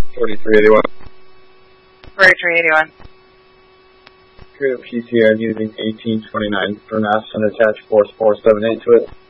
4381. 4381. Create a PTN using 1829 for NAS and attach force 478 to it.